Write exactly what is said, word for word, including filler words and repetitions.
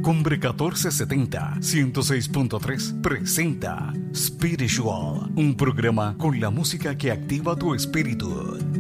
Cumbre catorce setenta, ciento seis punto tres presenta Spiritual, un programa con la música que activa tu espíritu.